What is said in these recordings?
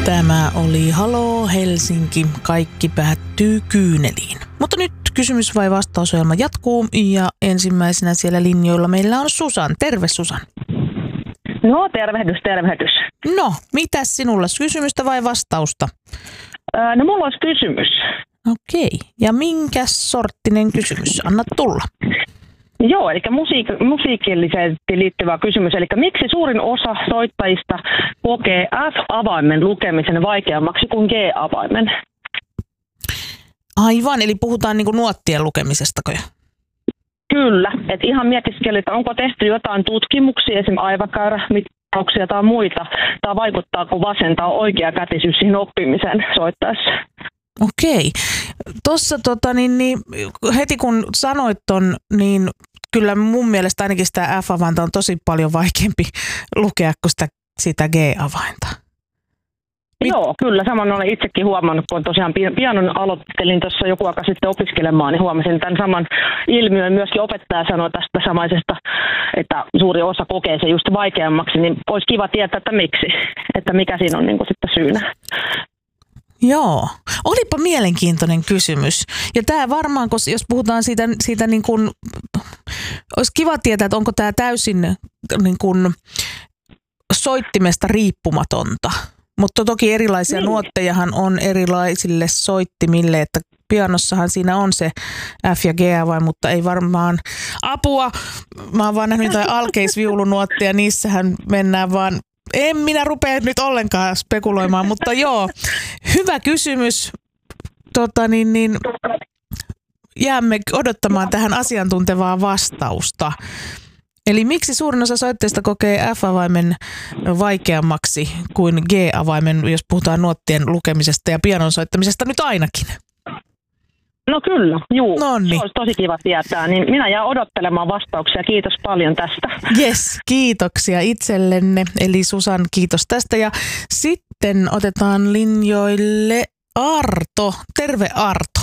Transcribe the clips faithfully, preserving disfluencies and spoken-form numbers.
Tämä oli Halo Helsinki, kaikki päättyy kyyneliin. Mutta nyt kysymys vai vastausohjelma jatkuu ja ensimmäisenä siellä linjoilla meillä on Susan. Terve Susan. No tervehdys, tervehdys. No, mitäs sinulla? Kysymystä vai vastausta? Öö, no mulla olisi kysymys. Okei, ja minkä sorttinen kysymys? Anna tulla. Joo, eli musiik- musiikillisesti liittyvä kysymys. Eli miksi suurin osa soittajista kokee F-avaimen lukemisen vaikeammaksi kuin G-avaimen? Aivan, eli puhutaan niinku nuottien lukemisestako jo? Kyllä, että ihan mietiskelin, että onko tehty jotain tutkimuksia, esimerkiksi aivakäyrämittauksia tai muita, tai vaikuttaako vasen tai oikea kätisyys siihen oppimiseen soittaessa? Okei. Tuossa tota, niin, niin, heti kun sanoit ton, niin kyllä mun mielestä ainakin sitä F-avainta on tosi paljon vaikeampi lukea kuin sitä, sitä G-avainta. Mit? Joo, kyllä. Saman olen itsekin huomannut, kun tosiaan pianon aloittelin tuossa joku aika sitten opiskelemaan, niin huomasin tämän saman ilmiön. Myöskin opettaja sanoi tästä samaisesta, että suuri osa kokee se just vaikeammaksi, niin olisi kiva tietää, että miksi, että mikä siinä on niin kuin sitten syynä. Joo, olipa mielenkiintoinen kysymys. Ja tämä varmaan, jos puhutaan siitä, siitä niin kuin, olisi kiva tietää, että onko tämä täysin niin kuin soittimesta riippumatonta. Mutta toki erilaisia niin. Nuottejahan on erilaisille soittimille, että pianossahan siinä on se F- ja G-avain, mutta ei varmaan apua. Mä oon vaan nähnyt jotain alkeisviulunuotteja, niissähän mennään vaan. En minä rupea nyt ollenkaan spekuloimaan, mutta joo, hyvä kysymys. Tota, niin, niin, jäämme odottamaan tähän asiantuntevaa vastausta. Eli miksi suurin osa soittajista kokee F-avaimen vaikeammaksi kuin G-avaimen, jos puhutaan nuottien lukemisesta ja pianon soittamisesta nyt ainakin? No kyllä, juu. Nonni. Se olisi tosi kiva tietää. Niin minä jään odottelemaan vastauksia. Kiitos paljon tästä. Yes, kiitoksia itsellenne. Eli Susan, kiitos tästä. Ja sitten otetaan linjoille Arto. Terve Arto.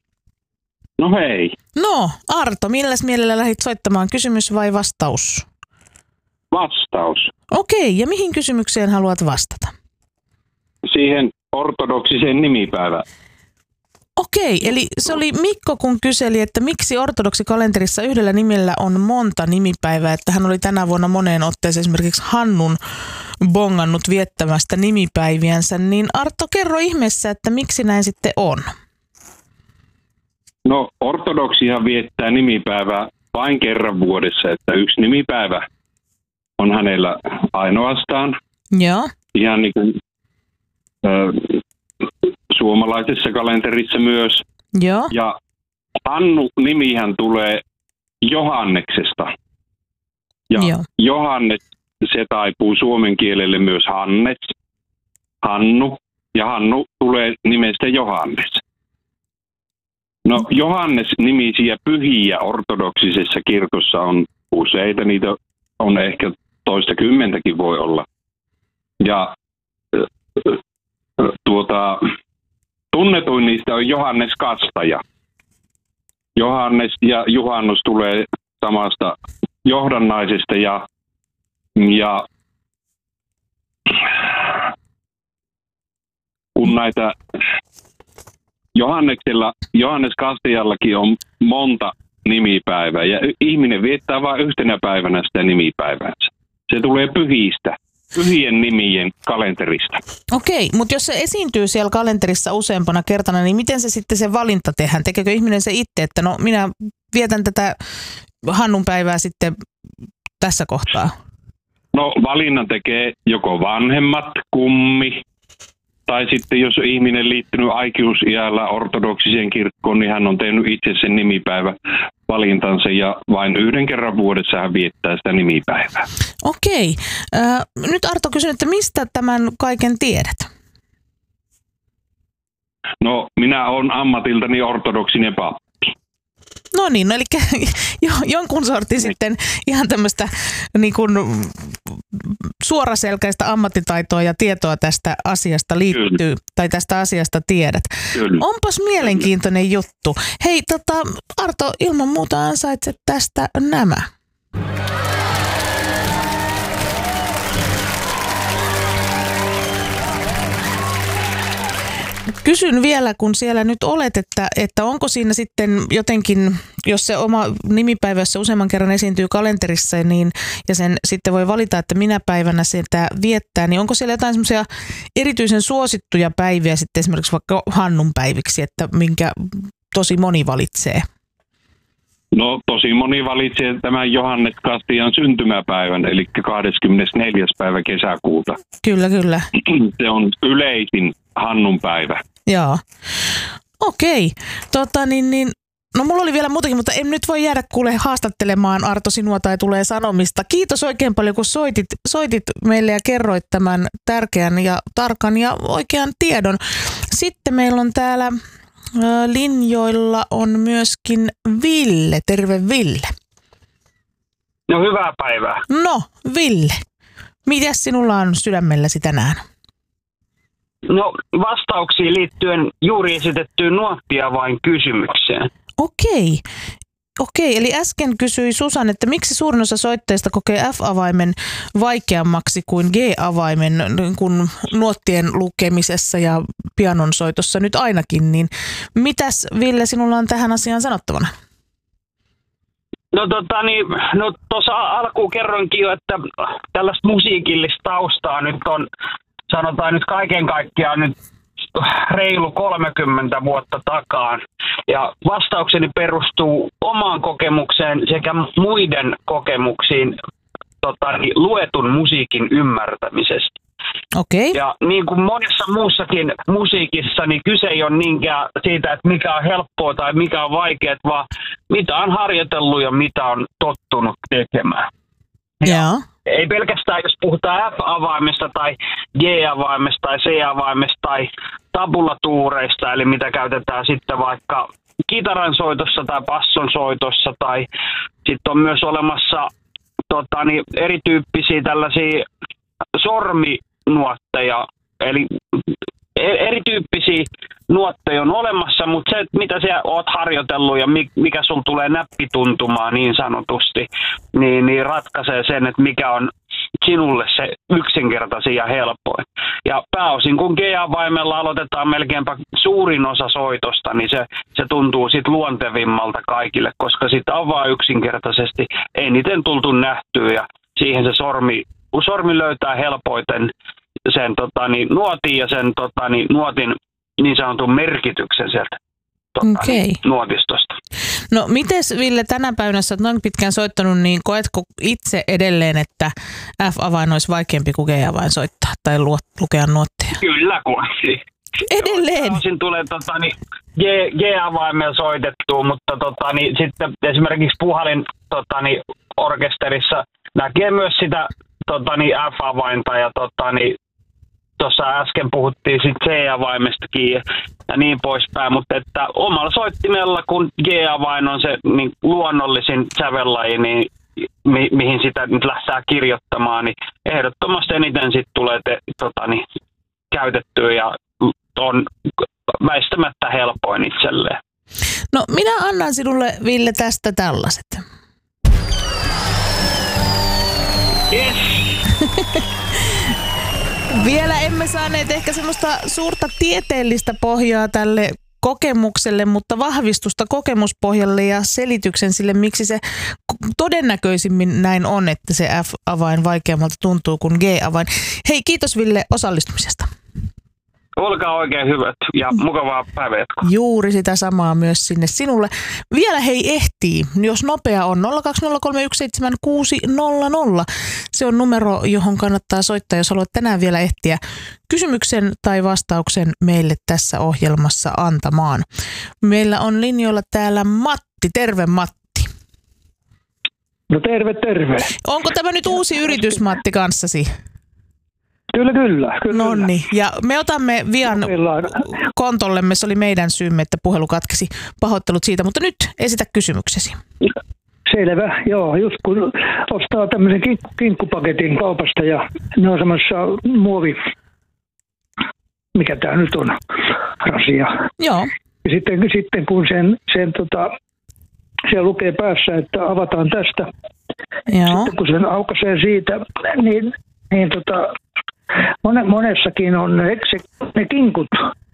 No hei. No Arto, milläs mielellä lähdit soittamaan? Kysymys vai vastaus? Vastaus. Okei, ja mihin kysymykseen haluat vastata? Siihen ortodoksiseen nimipäivään. Okei, eli se oli Mikko, kun kyseli, että miksi ortodoksikalenterissa yhdellä nimellä on monta nimipäivää, että hän oli tänä vuonna moneen otteeseen esimerkiksi Hannun bongannut viettämästä nimipäiviänsä, niin Arto, kerro ihmeessä, että miksi näin sitten on? No ortodoksihan viettää nimipäivää vain kerran vuodessa, että yksi nimipäivä on hänellä ainoastaan. Joo. Ihan niin kuin ö, suomalaisessa kalenterissa myös. Joo. Ja Hannu-nimihän tulee Johanneksesta. Ja Joo. Johannes, se taipuu suomen kielelle myös Hannes, Hannu, ja Hannu tulee nimestä Johannes. No Johannes-nimisiä pyhiä ortodoksisessa kirkossa on useita, niitä on ehkä toista kymmentäkin voi olla. Ja tuota, tunnetuin niistä on Johannes Kastaja. Johannes ja Juhannus tulee samasta johdannaisesta ja, ja kun näitä Johanneksella, Johannes Kastajallakin on monta nimipäivää ja ihminen viettää vain yhtenä päivänä sitä nimipäiväänsä. Se tulee pyhistä, pyhien nimien kalenterista. Okei, mutta jos se esiintyy siellä kalenterissa useampana kertana, niin miten se sitten se valinta tehdään? Tekeekö ihminen se itse, että no minä vietän tätä Hannun päivää sitten tässä kohtaa? No valinnan tekee joko vanhemmat, kummi, tai sitten jos ihminen liittynyt aikuisiällä ortodoksiseen kirkkoon, niin hän on tehnyt itse sen nimipäivä valintansa ja vain yhden kerran vuodessa hän viettää sitä nimipäivää. Okei. Äh, nyt Arto kysyn, että mistä tämän kaiken tiedät? No minä olen ammatiltani ortodoksinen pappi. No niin, no eli jo, jonkun sortin sitten ihan tämmöistä niin kuin suoraselkäistä ammattitaitoa ja tietoa tästä asiasta liittyy, Kyllä. tai tästä asiasta tiedät. Kyllä. Onpas mielenkiintoinen Kyllä. juttu. Hei, tota, Arto, ilman muuta ansaitset tästä nämä. kysyn vielä, kun siellä nyt olet, että, että onko siinä sitten jotenkin, jos se oma nimipäivä, jos se useamman kerran esiintyy kalenterissa niin, ja sen sitten voi valita, että minä päivänä sitä viettää, niin onko siellä jotain semmoisia erityisen suosittuja päiviä sitten esimerkiksi vaikka Hannun päiviksi, että minkä tosi moni valitsee? No tosi moni valitsee tämän Johannes Kastian syntymäpäivän, eli kahdeskymmenesneljäs päivä kesäkuuta. Kyllä, kyllä. Se on yleisin Hannun päivä. Joo. Okei. Tota, niin, niin, no mulla oli vielä muutakin, mutta en nyt voi jäädä kuule haastattelemaan Arto sinua tai tulee sanomista. Kiitos oikein paljon, kun soitit, soitit meille ja kerroit tämän tärkeän ja tarkan ja oikean tiedon. Sitten meillä on täällä linjoilla on myöskin Ville. Terve Ville. No hyvää päivää. No Ville, mitäs sinulla on sydämelläsi tänään? No vastauksiin liittyen juuri esitettyyn nuottia vain kysymykseen. Okei. Okei, eli äsken kysyi Susan, että miksi suurin osa soittajista kokee F-avaimen vaikeammaksi kuin G-avaimen niin kuin nuottien lukemisessa ja pianon soitossa nyt ainakin, niin mitäs Ville sinulla on tähän asiaan sanottavana? No tota niin, no tuossa alkuun kerroinkin jo, että tällaista musiikillista taustaa nyt on, sanotaan nyt kaiken kaikkiaan nyt reilu kolmekymmentä vuotta takaan. Ja vastaukseni perustuu omaan kokemukseen sekä muiden kokemuksiin tota, niin, luetun musiikin ymmärtämisestä. Okay. Ja niin kuin monessa muussakin musiikissa, niin kyse ei ole niinkään siitä, että mikä on helppoa tai mikä on vaikeaa, vaan mitä on harjoitellut ja mitä on tottunut tekemään. Yeah. Ei pelkästään, jos puhutaan F-avaimesta tai G-avaimesta tai C-avaimesta tai tabulatuureista, eli mitä käytetään sitten vaikka kitaran soitossa tai basson soitossa, tai sitten on myös olemassa tota, niin, erityyppisiä tällaisia sorminuotteja, eli erityyppisiä nuotteja on olemassa, mutta se, mitä sä oot harjoitellut ja mikä sul tulee näppituntumaan niin sanotusti, niin, niin ratkaisee sen, että mikä on sinulle se yksinkertaisin ja helpoin. Ja pääosin kun G-avaimella aloitetaan melkeinpä suurin osa soitosta, niin se, se tuntuu sit luontevimmalta kaikille, koska sitä on vaan yksinkertaisesti eniten tultu nähtyä ja siihen se sormi, sormi löytää helpoiten sen tota, niin, nuotin ja sen tota, niin, nuotin niin sanotun merkityksen sieltä tota, okay. niin, nuotistosta. No mites Ville tänä päivänä, sä oot noin pitkään soittanut, niin koetko itse edelleen, että F-avain olisi vaikeampi kuin G-avain soittaa tai luot, lukea nuotteja? Kyllä koettiin. Edelleen? Osin tulee tota, niin, G- G-avaimella soitettua, mutta tota, niin, sitten esimerkiksi puhalin tota, niin, orkesterissa näkee myös sitä tota, niin, F-avainta ja tota, niin, tuossa äsken puhuttiin sitten C-avaimestakin ja, ja niin poispäin, mutta että omalla soittimella, kun G-avain on se niin luonnollisin sävellaji, niin mi, mihin sitä nyt lähtee kirjoittamaan, niin ehdottomasti eniten sitten tulee te, tota, niin, käytettyä ja on väistämättä helpoin itselleen. No minä annan sinulle, Ville, tästä tällaiset. Yes. Vielä emme saaneet ehkä semmoista suurta tieteellistä pohjaa tälle kokemukselle, mutta vahvistusta kokemuspohjalle ja selityksen sille, miksi se todennäköisimmin näin on, että se F-avain vaikeammalta tuntuu kuin G-avain. Hei, kiitos Ville osallistumisesta. Olkaa oikein hyvät ja mukavaa päivänjatkoa. Juuri sitä samaa myös sinne sinulle. Vielä hei ehtii, jos nopea on nolla kaksi nolla kolme yksi seitsemän kuusi nolla nolla. Se on numero, johon kannattaa soittaa, jos haluat tänään vielä ehtiä kysymyksen tai vastauksen meille tässä ohjelmassa antamaan. Meillä on linjoilla täällä Matti. Terve Matti. No terve, terve. Onko tämä nyt uusi yritys Matti kanssasi? Kyllä, kyllä. kyllä. Nonni. Ja me otamme Vian kontollemme, se oli meidän syymme, että puhelu katkesi. Pahoittelut siitä, mutta nyt esitä kysymyksesi. Selvä, joo. Just kun ostaa tämmöisen kinkku, kinkkupaketin kaupasta ja ne on semmoisessa muovi, mikä tämä nyt on, rasia. Joo. Ja sitten, sitten kun sen, sen tota, se lukee päässä, että avataan tästä. Joo. Sitten kun sen aukaisee siitä, niin, niin tota, monessakin on ne, se, ne kinkut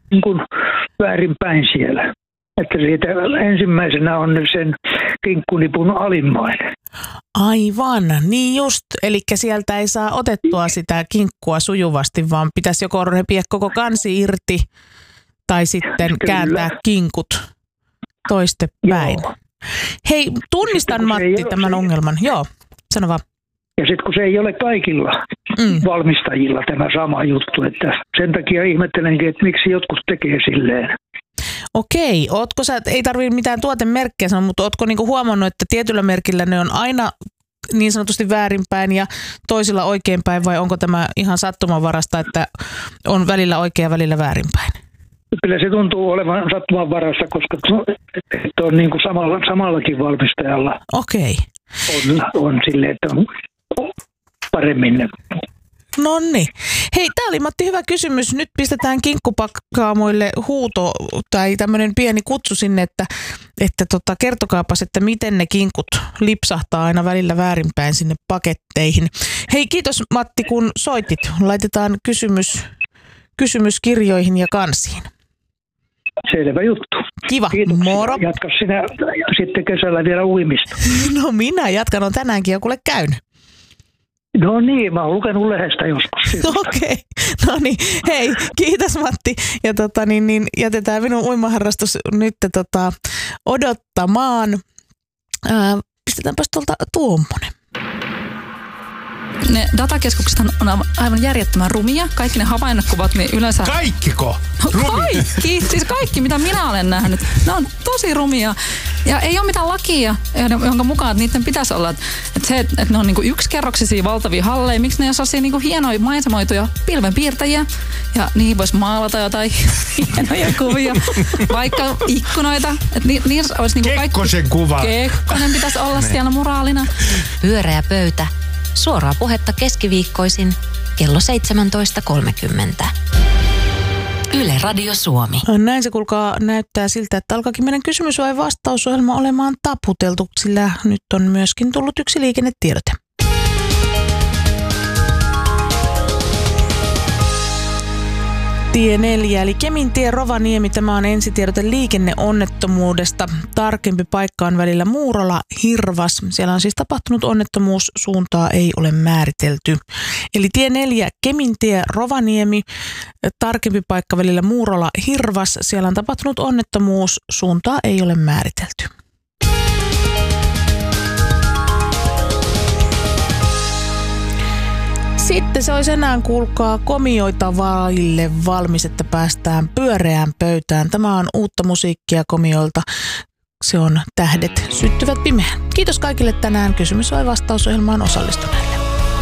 niin kuin väärinpäin siellä. Että siitä ensimmäisenä on sen kinkkunipun alimmainen. Aivan, niin just. Eli sieltä ei saa otettua sitä kinkkua sujuvasti, vaan pitäisi joko repiä koko kansi irti tai sitten Kyllä. kääntää kinkut toistepäin. Joo. Hei, tunnistan Matti tämän ongelman. Joo, sano vaan. Ja sitten kun se ei ole kaikilla mm. valmistajilla tämä sama juttu, että sen takia ihmettelenkin, että miksi jotkut tekee silleen. Okei, ootko sä, ei tarvitse mitään tuotemerkkiä sanoa, mutta ootko niinku huomannut, että tietyllä merkillä ne on aina niin sanotusti väärinpäin ja toisilla oikeinpäin, vai onko tämä ihan sattumanvarasta, että on välillä oikein ja välillä väärinpäin? Kyllä se tuntuu olevan sattumanvarasta, koska että on niin kuin samalla, samallakin valmistajalla. Okei. On, on silleen, että on paremmin. Nonni. Hei, tää oli Matti hyvä kysymys. Nyt pistetään kinkkupakkaamoille huuto tai tämmöinen pieni kutsu sinne, että, että tota, kertokaapas, että miten ne kinkut lipsahtaa aina välillä väärinpäin sinne paketteihin. Hei, kiitos Matti, kun soitit. Laitetaan kysymys, kysymys kirjoihin ja kansiin. Selvä juttu. Kiva, Kiitoksia. moro. Jatka sinä ja sitten kesällä vielä uimista. No minä jatkan, on tänäänkin jo kuule käynyt. No niin, mä oon lukenut lehdestä joskus. Okei, okay. No niin, hei, kiitos Matti. Ja tota, niin, niin, jätetään minun uimaharrastus nyt tota, odottamaan. Ää, pistetäänpäs tuolta tuommoinen. Ne datakeskukset on aivan järjettömän rumia. Kaikki ne havainnekuvat, niin yleensä... Kaikkiko? Rumia? Kaikki, siis kaikki mitä minä olen nähnyt. Ne on tosi rumia. Ja ei ole mitään lakia, jonka mukaan että niiden pitäisi olla. Että se, että ne on niinku yksikerroksisia valtavia halleja. Miksi ne ei ole sellaisia niinku hienoja maisemoituja pilvenpiirtäjiä? Ja niihin voisi maalata jotain hienoja kuvia. Vaikka ikkunoita. Että ni, niissä olisi niinku kaikki... Kekkosen kuva. Kekkonen pitäisi olla siellä muraalina. Pyöreä pöytä. Suoraa puhetta keskiviikkoisin kello seitsemäntoista kolmekymmentä. Yle Radio Suomi. Näin se kuulkaa näyttää siltä, että alkaakin meidän kysymys- vai vastausohjelma olemaan taputeltu, sillä nyt on myöskin tullut yksi liikennetiedote. Tie neljä, eli Kemintie Rovaniemi, tämä on ensitiedote liikenneonnettomuudesta. Tarkempi paikka on välillä Muurola-Hirvas. Siellä on siis tapahtunut onnettomuus, suuntaa ei ole määritelty. Eli tie neljä, Kemintie Rovaniemi, tarkempi paikka välillä Muurola-Hirvas. Siellä on tapahtunut onnettomuus, suuntaa ei ole määritelty. Sitten se olisi enää, kuulkaa, komioita vaille valmis, että päästään pyöreään pöytään. Tämä on uutta musiikkia komioilta. Se on Tähdet syttyvät pimeään. Kiitos kaikille tänään kysymys- vai vastausohjelmaan osallistuneille.